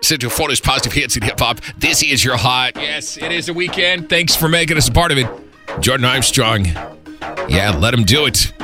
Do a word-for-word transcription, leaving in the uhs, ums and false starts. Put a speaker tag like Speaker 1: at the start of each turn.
Speaker 1: Central Florida's positive hits and hip hop. This is your hot. Yes, it is a weekend. Thanks for making us a part of it. Jordan Armstrong. Yeah, let him do it.